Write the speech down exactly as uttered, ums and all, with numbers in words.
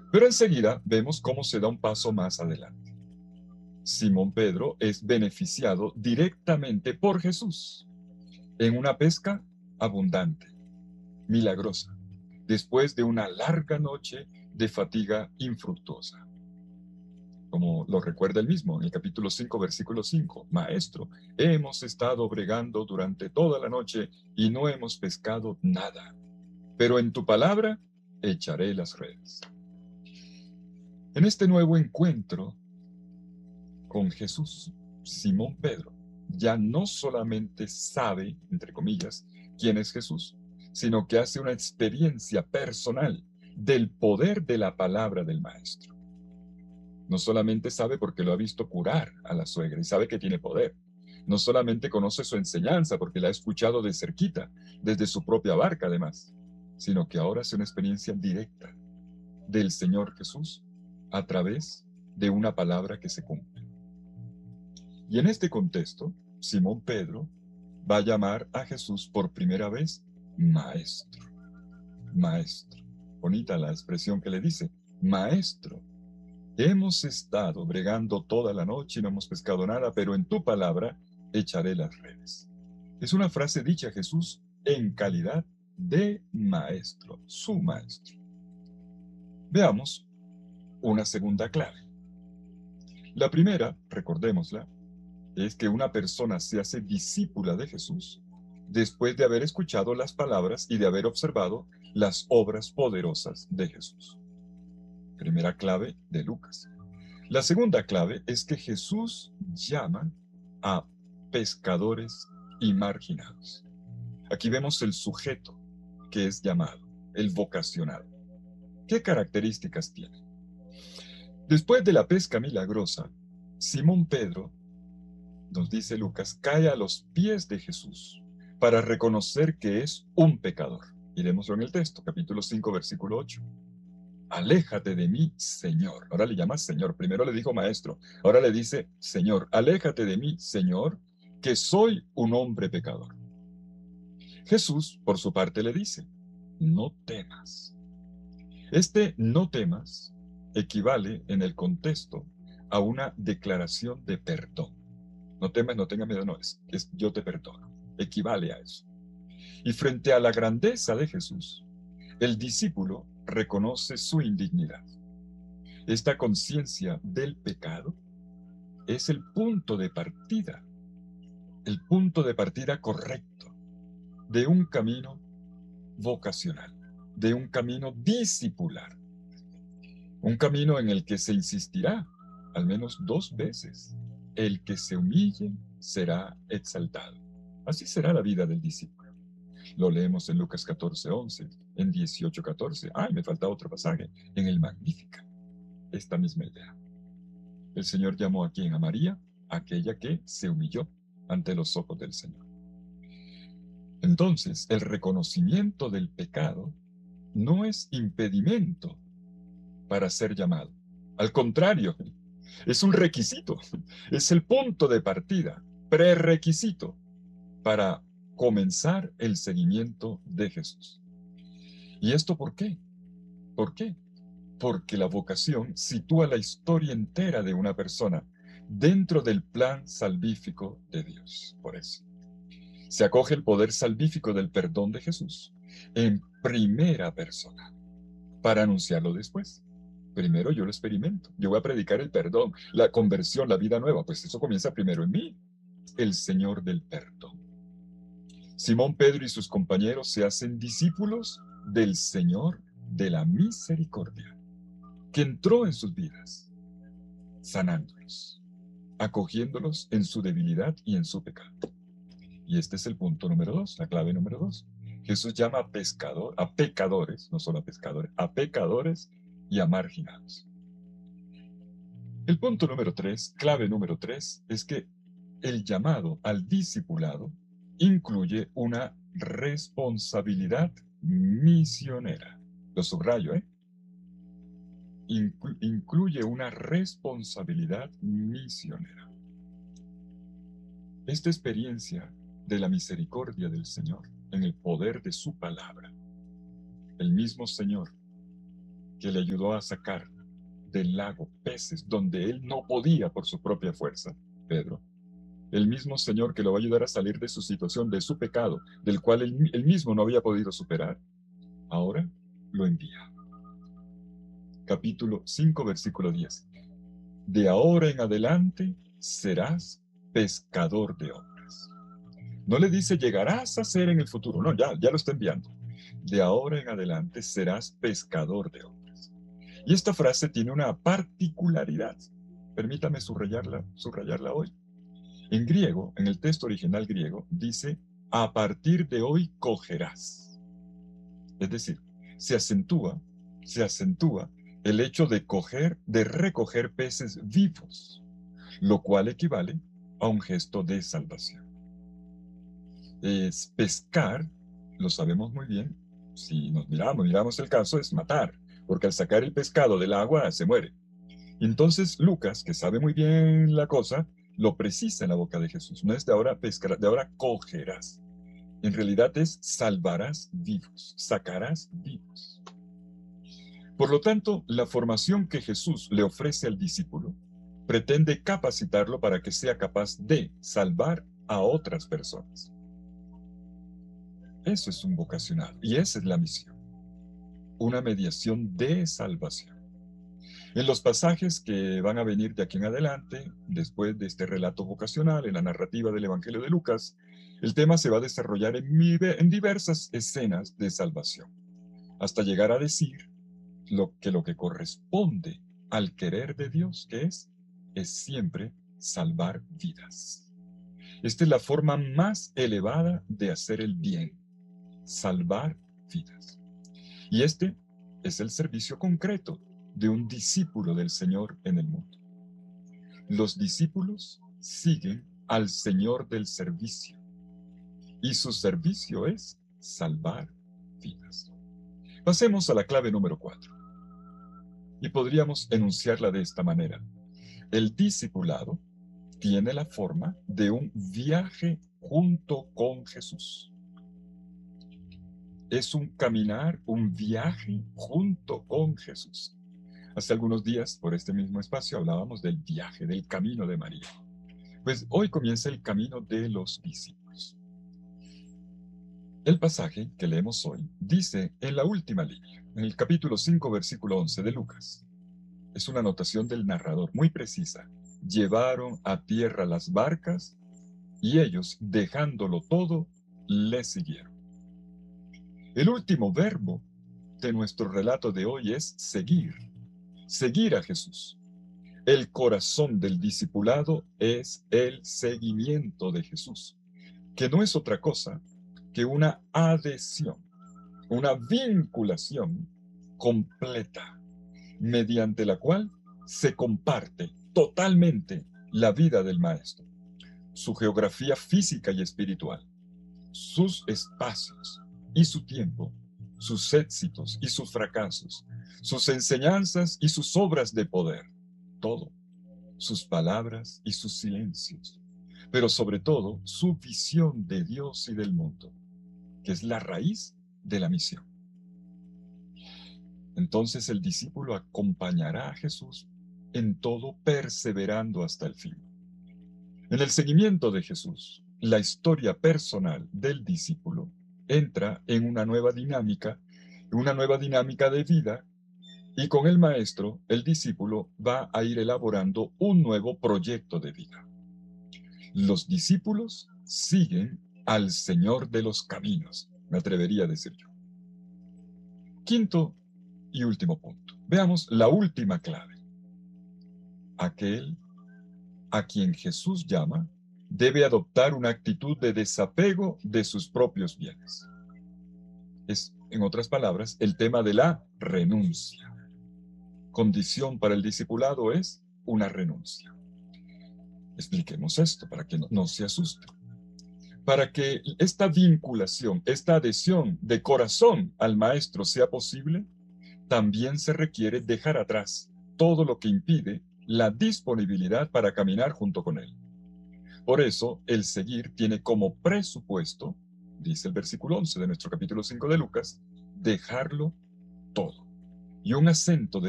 Pero enseguida vemos cómo se da un paso más adelante. Simón Pedro es beneficiado directamente por Jesús en una pesca abundante, milagrosa, después de una larga noche de fatiga infructuosa. Como lo recuerda él mismo en el capítulo cinco, versículo cinco. Maestro, hemos estado bregando durante toda la noche y no hemos pescado nada, pero en tu palabra echaré las redes. En este nuevo encuentro con Jesús, Simón Pedro ya no solamente sabe, entre comillas, quién es Jesús, sino que hace una experiencia personal del poder de la palabra del Maestro. No solamente sabe porque lo ha visto curar a la suegra y sabe que tiene poder. No solamente conoce su enseñanza porque la ha escuchado de cerquita, desde su propia barca además, sino que ahora hace una experiencia directa del Señor Jesús a través de una palabra que se cumple. Y en este contexto, Simón Pedro va a llamar a Jesús por primera vez maestro. Maestro. Bonita la expresión que le dice, maestro. Hemos estado bregando toda la noche y no hemos pescado nada, pero en tu palabra echaré las redes. Es una frase dicha a Jesús en calidad de maestro, su maestro. Veamos una segunda clave. La primera, recordémosla, es que una persona se hace discípula de Jesús después de haber escuchado las palabras y de haber observado las obras poderosas de Jesús. Primera clave de Lucas. La segunda clave es que Jesús llama a pescadores y marginados. Aquí vemos el sujeto que es llamado, el vocacionado. ¿Qué características tiene? Después de la pesca milagrosa, Simón Pedro, nos dice Lucas, cae a los pies de Jesús para reconocer que es un pecador. Iremoslo en el texto, capítulo cinco, versículo ocho. Aléjate de mí, Señor. Ahora le llama Señor. Primero le dijo maestro. Ahora le dice Señor. Aléjate de mí, Señor, que soy un hombre pecador. Jesús, por su parte, le dice, no temas. Este no temas equivale en el contexto a una declaración de perdón. No temas, no tengas miedo, no, es, es yo te perdono. Equivale a eso. Y frente a la grandeza de Jesús, el discípulo reconoce su indignidad. Esta conciencia del pecado es el punto de partida, el punto de partida correcto de un camino vocacional, de un camino discipular, un camino en el que se insistirá al menos dos veces. El que se humille será exaltado. Así será la vida del discípulo. Lo leemos en Lucas catorce, once, en dieciocho, catorce. Ay, me falta otro pasaje, en el Magnífica. Esta misma idea. El Señor llamó a quien a María, aquella que se humilló ante los ojos del Señor. Entonces, el reconocimiento del pecado no es impedimento para ser llamado. Al contrario, es un requisito, es el punto de partida, prerequisito para comenzar el seguimiento de Jesús. ¿Y esto por qué? ¿Por qué? Porque la vocación sitúa la historia entera de una persona dentro del plan salvífico de Dios. Por eso, se acoge el poder salvífico del perdón de Jesús en primera persona para anunciarlo después. Primero yo lo experimento, yo voy a predicar el perdón, la conversión, la vida nueva, pues eso comienza primero en mí, el Señor del perdón. Simón Pedro y sus compañeros se hacen discípulos del Señor de la misericordia, que entró en sus vidas, sanándolos, acogiéndolos en su debilidad y en su pecado. Y este es el punto número dos, la clave número dos. Jesús llama a pescador, a pecadores, no solo a pescadores, a pecadores y a marginados. El punto número tres, clave número tres, es que el llamado al discipulado incluye una responsabilidad misionera. Lo subrayo, ¿eh? Inclu- incluye una responsabilidad misionera. Esta experiencia de la misericordia del Señor en el poder de su palabra, el mismo Señor que le ayudó a sacar del lago peces donde él no podía por su propia fuerza, Pedro, el mismo Señor que lo va a ayudar a salir de su situación, de su pecado, del cual él, él mismo no había podido superar, ahora lo envía. Capítulo cinco, versículo diez. De ahora en adelante serás pescador de hombres. No le dice llegarás a ser en el futuro, no, ya, ya lo está enviando. De ahora en adelante serás pescador de hombres. Y esta frase tiene una particularidad. Permítame subrayarla, subrayarla hoy. En griego, en el texto original griego, dice, a partir de hoy cogerás. Es decir, se acentúa, se acentúa el hecho de coger, de recoger peces vivos, lo cual equivale a un gesto de salvación. Es pescar, lo sabemos muy bien, si nos miramos, miramos el caso, es matar, porque al sacar el pescado del agua se muere. Entonces Lucas, que sabe muy bien la cosa, lo precisa en la boca de Jesús. No es de ahora pescarás, de ahora cogerás. En realidad es salvarás vivos, sacarás vivos. Por lo tanto, la formación que Jesús le ofrece al discípulo pretende capacitarlo para que sea capaz de salvar a otras personas. Eso es un vocacional y esa es la misión. Una mediación de salvación. En los pasajes que van a venir de aquí en adelante, después de este relato vocacional, en la narrativa del Evangelio de Lucas, el tema se va a desarrollar en, en diversas escenas de salvación, hasta llegar a decir lo que lo que corresponde al querer de Dios, que es, es siempre salvar vidas. Esta es la forma más elevada de hacer el bien, salvar vidas. Y este es el servicio concreto de un discípulo del Señor en el mundo. Los discípulos siguen al Señor del servicio y su servicio es salvar vidas. Pasemos a la clave número cuatro y podríamos enunciarla de esta manera. El discipulado tiene la forma de un viaje junto con Jesús. Es un caminar, un viaje junto con Jesús. Hace algunos días, por este mismo espacio, hablábamos del viaje, del camino de María. Pues hoy comienza el camino de los discípulos. El pasaje que leemos hoy dice en la última línea, en el capítulo cinco, versículo once de Lucas. Es una anotación del narrador muy precisa. Llevaron a tierra las barcas y ellos, dejándolo todo, le siguieron. El último verbo de nuestro relato de hoy es seguir. Seguir a Jesús. El corazón del discipulado es el seguimiento de Jesús, que no es otra cosa que una adhesión, una vinculación completa, mediante la cual se comparte totalmente la vida del maestro, su geografía física y espiritual, sus espacios y su tiempo, sus éxitos y sus fracasos, sus enseñanzas y sus obras de poder, todo, sus palabras y sus silencios, pero sobre todo su visión de Dios y del mundo, que es la raíz de la misión. Entonces el discípulo acompañará a Jesús en todo, perseverando hasta el fin. En el seguimiento de Jesús, la historia personal del discípulo entra en una nueva dinámica, una nueva dinámica de vida, y con el maestro, el discípulo va a ir elaborando un nuevo proyecto de vida. Los discípulos siguen al Señor de los caminos, me atrevería a decir yo. Quinto y último punto. Veamos la última clave. Aquel a quien Jesús llama debe adoptar una actitud de desapego de sus propios bienes. Es, en otras palabras, el tema de la renuncia. Condición para el discipulado es una renuncia. Expliquemos esto para que no, no se asusten. Para que esta vinculación, esta adhesión de corazón al maestro sea posible, también se requiere dejar atrás todo lo que impide la disponibilidad para caminar junto con él. Por eso, el seguir tiene como presupuesto, dice el versículo once de nuestro capítulo cinco de Lucas, dejarlo todo. y un acento